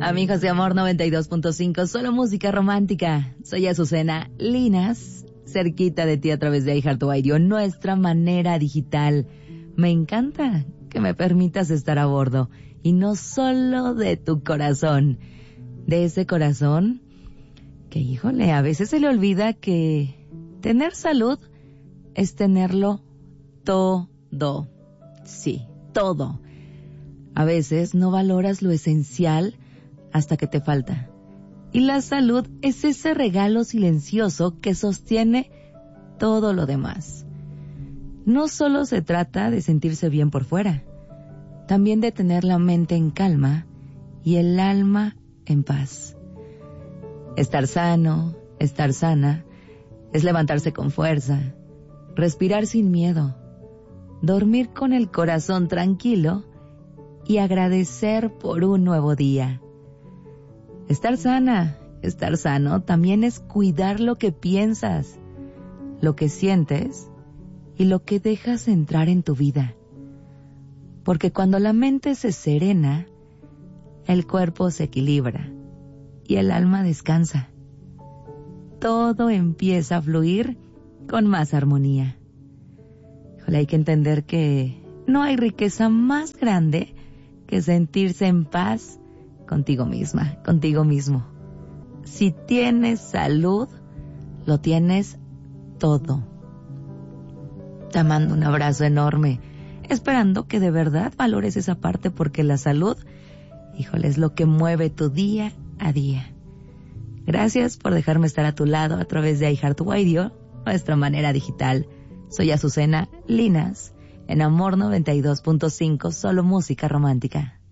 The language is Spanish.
Amigos de Amor 92.5, solo música romántica. Soy Azucena Linas, cerquita de ti a través de iHeartRadio, nuestra manera digital. Me encanta que me permitas estar a bordo, y no solo de tu corazón, de ese corazón que, híjole, a veces se le olvida que tener salud es tenerlo todo. Sí, todo. A veces no valoras lo esencial hasta que te falta. Y la salud es ese regalo silencioso que sostiene todo lo demás. No solo se trata de sentirse bien por fuera, también de tener la mente en calma y el alma en paz. Estar sano, estar sana, es levantarse con fuerza, respirar sin miedo, dormir con el corazón tranquilo y agradecer por un nuevo día. Estar sana, estar sano, también es cuidar lo que piensas, lo que sientes y lo que dejas entrar en tu vida. Porque cuando la mente se serena, el cuerpo se equilibra y el alma descansa. Todo empieza a fluir con más armonía. Hay que entender que no hay riqueza más grande que sentirse en paz contigo misma, contigo mismo. Si tienes salud, lo tienes todo. Te mando un abrazo enorme, esperando que de verdad valores esa parte, porque la salud, híjole, es lo que mueve tu día a día. Gracias por dejarme estar a tu lado a través de iHeartRadio, nuestra manera digital. Soy Azucena Linas, en Amor 92.5, solo música romántica.